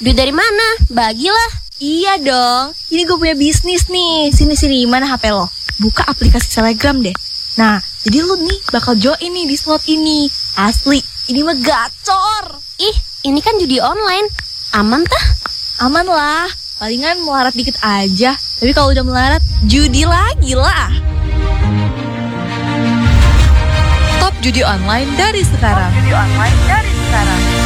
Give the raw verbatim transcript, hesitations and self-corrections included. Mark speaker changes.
Speaker 1: Duit dari mana? Bagilah.
Speaker 2: Iya dong, ini gue punya bisnis nih. Sini-sini, mana H P lo? Buka aplikasi Telegram deh. Nah, jadi lu nih bakal join nih di slot ini. Asli, ini mah gacor.
Speaker 1: Ih, ini kan judi online. Aman tah?
Speaker 2: Aman lah, palingan melarat dikit aja. Tapi kalau udah melarat, judi lagi lah.
Speaker 3: Top judi online dari sekarang. Top judi online dari sekarang.